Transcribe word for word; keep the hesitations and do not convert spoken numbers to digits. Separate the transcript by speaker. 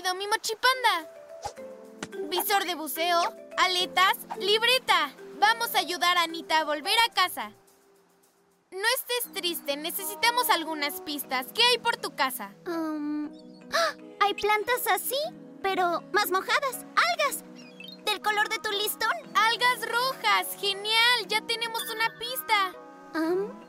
Speaker 1: rápido, mi mochipanda! Visor de buceo, aletas, libreta. Vamos a ayudar a Anita a volver a casa. No estés triste, necesitamos algunas pistas. ¿Qué hay por tu casa?
Speaker 2: Um, ¡ah! Hay plantas así, pero más mojadas. ¡Algas! ¿Del color de tu listón?
Speaker 1: ¡Algas rojas! ¡Genial! ¡Ya tenemos una pista!
Speaker 2: Um,